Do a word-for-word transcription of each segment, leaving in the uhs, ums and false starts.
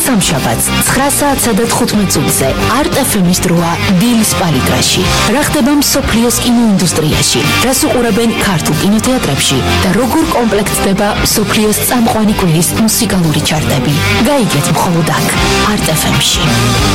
სამშაბათს ცხრა საათსა და თხუთმეტ წუთზე არტ ეფ ემის დროა დილის პალიტრაში. რა ხდება მსოფლიოს კინოინდუსტრიაში, რას უყურებენ ქართულ კინოთეატრებში და როგორ კომპლექტდება მსოფლიოს წამყვანი კვირის მუსიკალური ჩარტები. გაიგეთ მხოლოდ აქ, არტ ეფ ემში.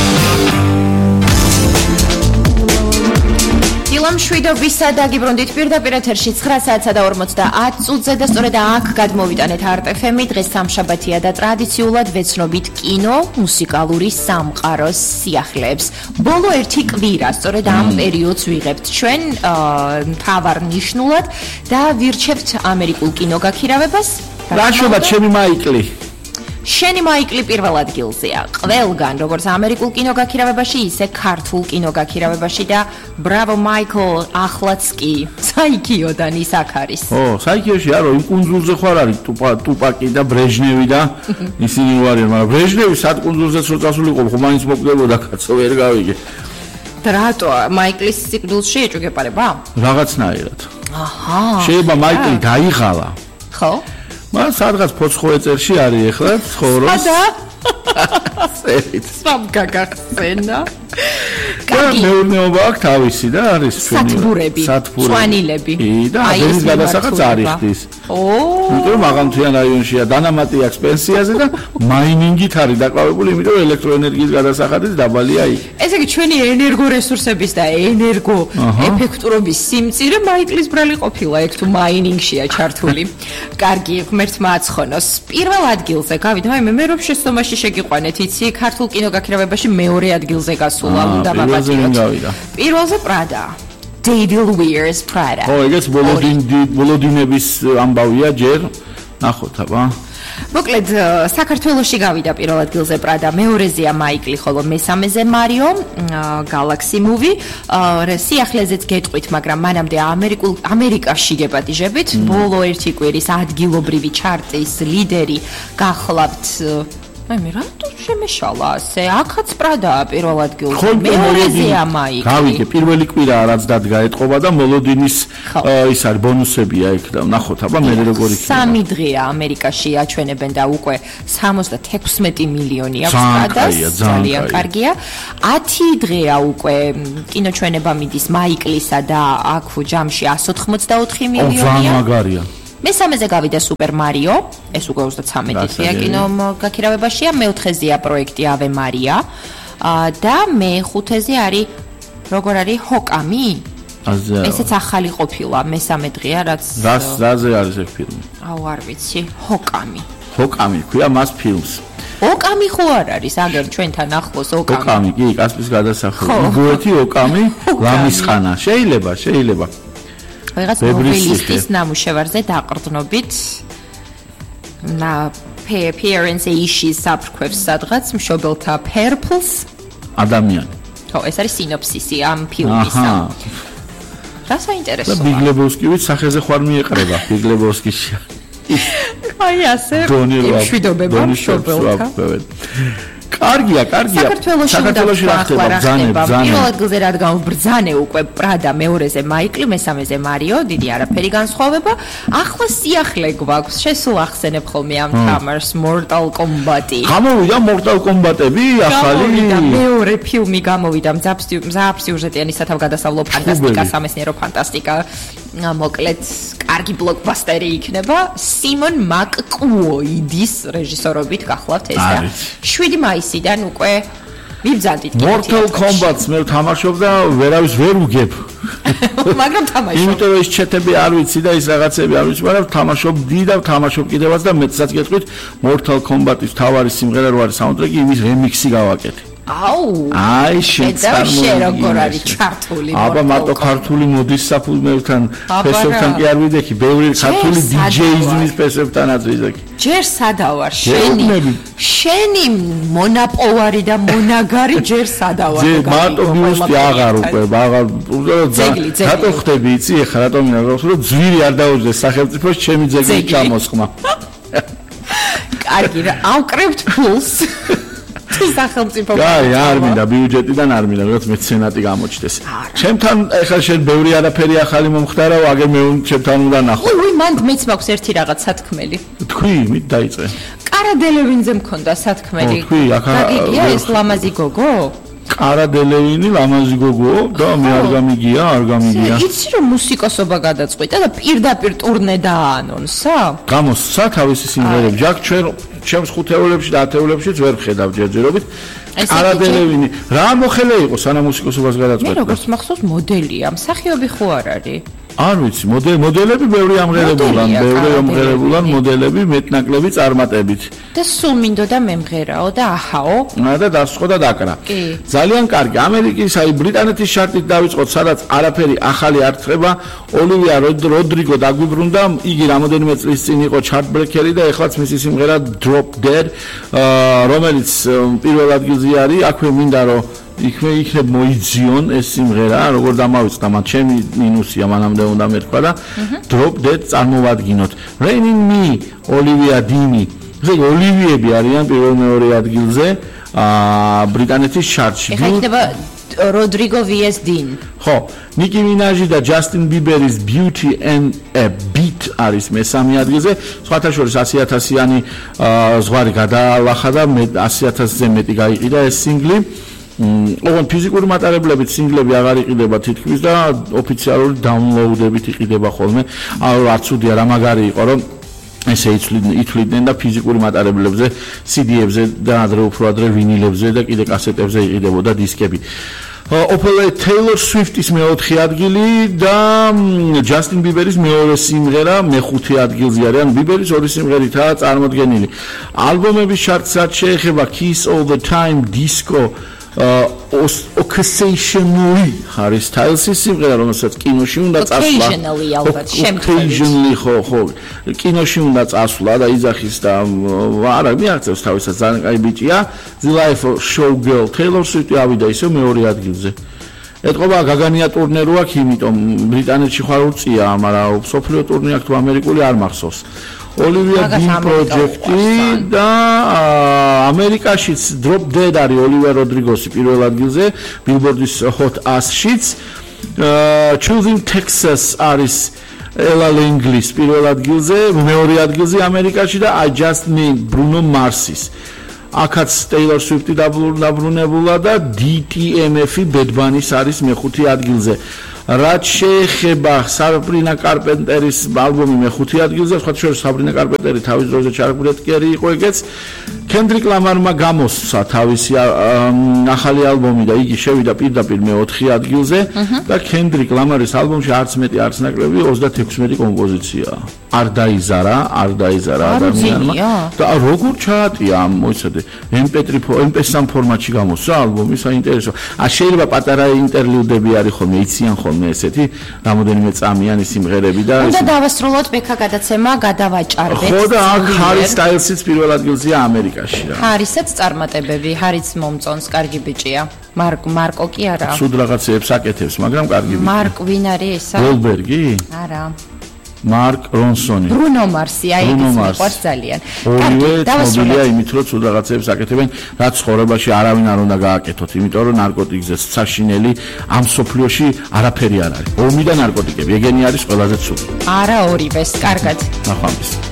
დილამ შვიდობისა დაგიბრუნდით პირდაპირ ეთერში ცხრა საათსა და ორმოცდაათ წუთზე და სწორედ აქ გადმოვიტანეთ არტ ეფ ემი. დღეს სამშაბათია და ტრადიციულად ვეცნობით კინო, მუსიკალური სამყაროს სიახლეებს. ბოლო ერთი კვირა სწორედ ამ პერიოდს ვიღებთ ჩვენ მთავარ ნიშნულად და ვირჩევთ ამერიკულ კინოგაქირავებას. რაშობად ჩემი მაიკლი? შენი მაიკლი პირველ ადგილზეა. ყველგან, როგორც ამერიკულ კინოგაქირავებაში, ისე ქართულ კინოგაქირავებაში და ბრავო მაიკლ, ახლაც კი საიქიოდან ის აქ არის. ო, საიქიოში არო, იმ კუნძულზე ხარ არის ტუპაკი და ბრეჟნევი და ისინი ვარიან, მაგრამ ბრეჟნევი სად კუნძულზეც რო წასულიყო, ხო მაინც მოკდებოდა კაცო, ვერ გავიგე. და რატო მაიკლის სიკვდილში ეჭვგეპარება? რაღაცნაირად. აჰა. შეიძლება მაიკლი დაიღალა. ხო? მაგრამ სადღაც ფოცხოეწერში არის ეხლა ცხოვრობს. სადა? სერით. სამ გაგახსენა. კარგი. მეურნეობა აქვს თავისი და არის ჩვენი სათბურები, წვანილები. და ეს გადასახადს არ იხდის. ო. იმიტომ მაღალმთიან რაიონშია დანამატი აქვს პენსიაზე და მაინინგით არის დაკლავებული, იმიტომ ელექტროენერგიის გადასახადიც დაბალია იქ. ესე იგი ჩვენი ენერგორესურსების და ენერგო ეფექტურობის სიმწირე მაიკლის ბრალი ყოფილა ეგ თუ მაინინგშია ჩართული. კარგი, ღმერთმა აცხონოს. პირველ ადგილზე გავიდა, აი მე რომ შესწომაში შეგიყვანეთ, იცი, ქართულ კინოგაქირავებაში მეორე ადგილზე გასულა, უნდა მაპატიოთ. პირველზე პრადა. David Weir's Prada. ო, ეგეც ბოლოდინების ამბავია ჯერ. ნახოთ, აბა. მოკლედ, საქართველოში გავიდა პირველ ადგილზე პრადა, მეორეზეა მაიკლი, ხოლო მესამეზე მარიო, Galaxy Movie. სიახლეზეც გეტყვით, მაგრამ მანამდე ამერიკულ ამერიკაში გეპატიჟებით. ბოლო ერთი კვირის ადგილობრივი ჩარტის ლიდერი გახლავთ. აი მე რატო შემეშალა ასე? აქაც პრადაა პირველ ადგილზე. მეორეზეა მაიკლი. გავიგე, პირველი კვირაა რაც დადგა ეტყობა და მოლოდინის ის არის ბონუსებია იქ და ნახოთ, აბა მე როგორ იქნება. სამი დღეა ამერიკაში აჩვენებენ და უკვე სამოცდათექვსმეტი მილიონი აქვს პრადას. ძალიან კარგია. ათი დღეა უკვე კინოჩვენება მიდის მაიკლისა და აქ ჯამში εκατს ოთხმოცდაოთხი მილიონია. ო, მაგარია. მესამეზე გავიდა სუპერ მარიო, ეს უკვე ოცდაცამეტია კინოგაქირავებაშია, მეოთხეზეა პროექტი ავე მარია და მეხუთეზე არის როგორ არის ჰოკამი? ესეც ახალი ყოფილა, მესამე დღეა რაც რას რაზე არის ეს ფილმი? აუ არ ვიცი, ჰოკამი. ჰოკამი ქვია მას ფილმს. ოკამი ხო არ არის, აგერ ჩვენთან ახლოს ოკამი. ოკამი კი, კასპის გადასახადი. გუეთი ოკამი, ლამისხანა. შეიძლება, შეიძლება. ვიღაც ნოველისტის ნამუშევარზე დაყრდნობით და appearance issue საფრქვევს სადღაც მშობელთა purples ადამიანი. ხო, ეს არის სინოფსისი ამ ფილმისა. რა საინტერესოა. ბიგ ლებოვსკივიც სახეზე ხوار მიეყრება, ბიგ ლებოვსკიში. აი ასე. მშვიდობება მშობელთა. კარგია, კარგია. საქართველოში რა ხდება? პირველ ადგილზე რადგან ბრძანე უკვე პრადა, მეორეზე მაიკლი, მესამეზე მარიო, დიდი არაფერი განსხვავება. ახლა სიახლე გვაქვს. შესულ ახსენებ ხოლმე ამ თამარს Mortal Kombat-ი. გამოვიდა Mortal Kombat-ები, ახალი. მეორე ფილმი გამოვიდა, მზაბსიუჟეტიანი სათავგადასავლო ფანტასტიკა, სამეცნიერო ფანტასტიკა. მოკლედ, კარგი ბლოკბასტერი იქნება. სიმონ მაკკუოიდის რეჟისორობით გახლავთ ეს და შვიდი მაისიდან უკვე ვიბრძანდით. Mortal Kombat-ს მე ვთამაშობ და ვერავის ვერ უგებ. მაგრამ თამაშობ. იმიტომ რომ ის ჩეთები არ ვიცი და ის რაღაცები არ ვიცი, მაგრამ ვთამაშობდი და ვთამაშობ კიდევაც და მეცაც გეტყვით Mortal Kombat-ის თავარი სიმღერა რო არის საუნდტრეკი, იმის რემიქსი გავაკეთე. აუ აი შეწარმოები როგორ არის ქართული აბა მარტო ქართული მოდის საფულმევთან ფესებთან კი არ ვიდექი ბევრი ქართული დიჯეიზმის ფესებთანაც ვიდექი ჯერ სადავარ შენი შენი მონაპოვარი და მონაგარი ჯერ სადავარ ჯერ მარტო მუსტი აღარ უკვე აღარ რატო ხდები იცი ეხლა რატომ მინდა რომ ძვირი არ დაუძდეს სახელმწიფოს ჩემი ძეგლი ჩამოსხმა კარგი რა ავკრებთ ფულს სახელმწიფო. აი, არ მინდა ბიუჯეტიდან არ მინდა, როგორც მეცენატი გამოჩდეს. ჩემთან ეხლა შენ ბევრი არაფერი ახალი მომხდარა, აგერ მე ჩემთან უნდა ნახო. უი, უი, მანდ მეც მაქვს ერთი რაღაც სათქმელი. თქვი, მით დაიწყე. კარა დელევინზე მქონდა სათქმელი. გაგიგია ეს ლამაზი გოგო? კარა დელევინი ლამაზი გოგო და მე არ გამიგია, არ გამიგია. იცი რომ მუსიკოსობა გადაწყვიტა და პირდაპირ ტურნე დააანონსა? გამოსცა თავისი სიმღერები. ჯაკ ჩვენ ჩემს ხუთეულებში და ათეულებშიც ვერ ვხედავ ჯერჯერობით. კარა დელევინი რა მოხელე იყო სანამ მუსიკოსობას გადაწყვეტა? მე როგორც მახსოვს მოდელია, მსახიობი ხო არ არის? არ ვიცი, მოდელები ბევრი ამღერებულან, ბევრი ამღერებულან მოდელები მეტნაკლები წარმატებით. და სულ მინდოდა მემღერაო და აჰაო. და დასწყო და დაკრა. ძალიან კარგი. ამერიკის, აი ბრიტანეთის შარტით დავიწყოთ, სადაც არაფერი ახალი არ ხდება. ოლივია როდრიგო დაგვიბრუნდა, იგი რამოდენიმე წლის წინ იყო ჩარტ-ბრექერი და ეხლაც მისი სიმღერა Drop Dead, რომელიც პირველ ადგილზე არის, აქვე მინდა რომ იქვე იქნებ მოიძიონ ეს სიმღერა, როგორ დამავიწყდა, მაგრამ ჩემი მინუსია მანამდე უნდა მეთქვა და Drop Dead წარმოვადგინოთ. Rain in Me, ოლივია დინი. ესე იგი ოლივიები არიან პირველ მეორე ადგილზე ბრიტანეთის შარტში. ეხლა იქნება როდრიგო vs 딘. ხო, ნიკი მინაჟი და ჯასტინ ბიბერის Beauty and a Beat არის მესამე ადგილზე. სხვათა შორის ასი ათასიანი ზღვარი გადაალახა და ასი ათასზე მეტი გაიყიდა ეს სინგლი. ოღონდ ფიზიკური მატარებლებით სინგლები აღარ იყიდება თითქმის და ოფიციალური დაუნლოუდებით იყიდება ხოლმე. არც უდია რა მაგარი იყო რომ ესე ითვლიდნენ და ფიზიკური მატარებლებზე, სი დი-ებზე და ადრე უფრო ადრე ვინილებზე და კიდე კასეტებზე იყიდებოდა დისკები. ოპერა Taylor Swift-ის მეოთხე ადგილი და ჯასტინ ბიბერის მეორე სიმღერა მეხუთე ადგილზე არის. ან ბიბერის ორი სიმღერითაა წარმოდგენილი. ალბომების შარტსაც შეეხება Kiss All the Time, Disco occasionally Harry Styles-ის სიმღერა, რომელსაც კინოში უნდა წასვლა. Occasionally ალბათ შემთხვევით. Occasionally ხო ხო. კინოში უნდა წასვლა და იძახის და არა, მიაღწევს თავისას ძალიან კაი ბიჭია. The Life of Showgirl Taylor Swift ავიდა ისე მეორე ადგილზე. ეთყობა გაგანია ტურნე რო აქვს, იმიტომ ბრიტანეთში ხარ უწია, მაგრამ სოფლიო ტურნე აქვს თუ ამერიკული არ მახსოვს. ოლივია 딘 პროჯექტი და ამერიკაშიც Drop Dead არის ოლივია როდრიგოსი პირველ ადგილზე Billboard-ის Hot one-შიც. Choosing Texas არის Ella Langley-ის პირველ ადგილზე, მეორე ადგილზე ამერიკაში და I Just Need Bruno Mars-ის. აქაც Taylor Swift-ი დაბრუნებულა და დი ტი ემ ეფ-ი Bad Bunny-ის არის მეხუთე ადგილზე. რაც შეეხება საბრინა კარპენტერის ალბომი მეხუთე ადგილზე, სხვა შორის საბრინა კარპენტერი თავის დროზე ჩარკვირეტკერი იყო ეგეც. Kendrick Lamar-მა გამოსცა თავისი ახალი ალბომი და იგი შევიდა პირდაპირ მეოთხე ადგილზე და Kendrick Lamar-ის ალბომში არც მეტი არც ნაკლები ოცდათექვსმეტი კომპოზიცია. არ დაიზარა, არ დაიზარა ადამიანმა და როგორ ჩაატია ამ მოიცადე ემ პი თრი ემ პი სამ ფორმატში გამოსცა ალბომი, საინტერესო. ა შეიძლება პატარა ინტერლიუდები არის ხოლმე, იციან ხოლმე ესეთი რამოდენიმე წამიანი სიმღერები და უნდა დავასრულოთ ბექა გადაცემა, გადავაჭარბეთ. ხო და აქ Harry Styles-იც პირველ ადგილზეა ამერიკაში რა. Harry-საც წარმატებები, Harry-ც მომწონს, კარგი ბიჭია. მარკ მარკო კი არა. სულ რაღაცეებს აკეთებს, მაგრამ კარგი ბიჭია. მარკ ვინ არის ესა? Wahlberg-ი? არა. მარკ რონსონი. ბრუნო მარსი, აი ეს მიყვარს ძალიან. ორივე ცნობილია იმით, რომ სულ რაღაცეებს აკეთებენ, რაც ცხოვრებაში არავინ არ უნდა გააკეთოთ, იმიტომ რომ ნარკოტიკზე საშინელი ამ სოფლიოში არაფერი არ არის. ომი და ნარკოტიკები, ეგენი არის ყველაზე ცუდი. არა ორივეს, კარგად. ნახვამდის.